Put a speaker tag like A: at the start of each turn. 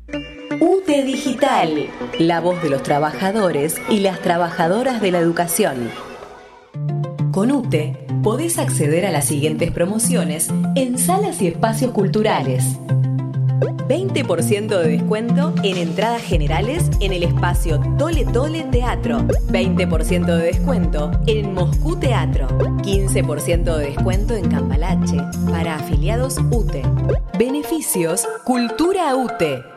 A: UTE Digital, la voz de los trabajadores y las trabajadoras de la educación. Con UTE podés acceder a las siguientes promociones en salas y espacios culturales. 20% de descuento en entradas generales en el espacio Tole Tole Teatro. 20% de descuento en Moscú Teatro. 15% de descuento en Cambalache para afiliados UTE. Beneficios Cultura UTE.